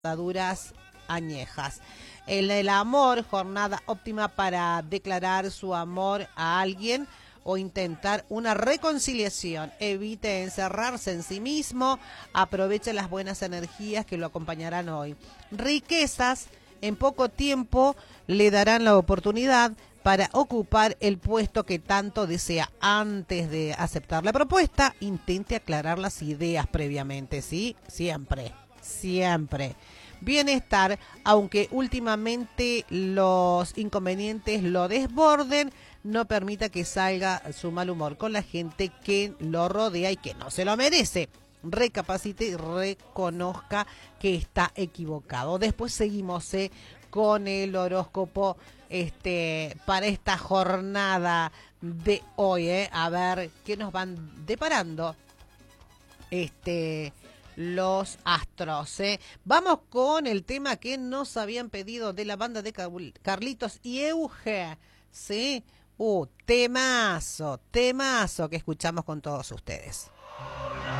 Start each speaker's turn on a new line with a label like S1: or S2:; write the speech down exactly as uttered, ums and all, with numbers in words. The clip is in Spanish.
S1: duras añejas. En el amor, jornada óptima para declarar su amor a alguien o intentar una reconciliación. Evite encerrarse en sí mismo, aproveche las buenas energías que lo acompañarán hoy. Riquezas en poco tiempo le darán la oportunidad para ocupar el puesto que tanto desea. Antes de aceptar la propuesta, intente aclarar las ideas previamente, ¿sí? Siempre, siempre. Bienestar, aunque últimamente los inconvenientes lo desborden, no permita que salga su mal humor con la gente que lo rodea y que no se lo merece. Recapacite y reconozca que está equivocado. Después seguimos eh, con el horóscopo este para esta jornada de hoy. Eh. A ver qué nos van deparando este los astros. Eh. Vamos con el tema que nos habían pedido de la banda de Carlitos y Euge. ¿Sí? Uh, temazo, temazo que escuchamos con todos ustedes.